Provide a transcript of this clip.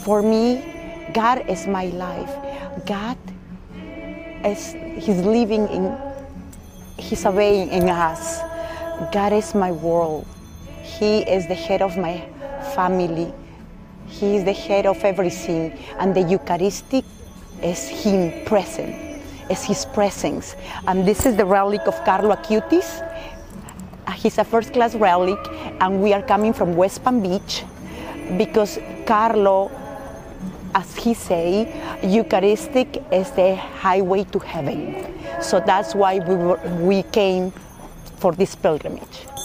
For me, God is my life. God is, He's living in, He's away in us. God is my world. He is the head of my family. He is the head of everything. And the Eucharistic is Him present, is His presence. And this is the relic of Carlo Acutis. He's a first-class relic, and we are coming from West Palm Beach because Carlo, as he say, Eucharistic is the highway to heaven. So that's why we came for this pilgrimage.